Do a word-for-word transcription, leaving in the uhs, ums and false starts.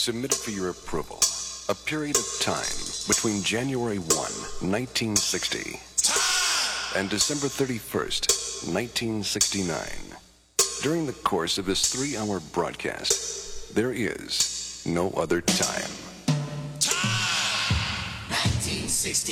submitted for your approval a period of time between January first, nineteen sixty and December thirty-first, nineteen sixty-nine. During the course of this three-hour broadcast, there is no other time. nineteen sixty.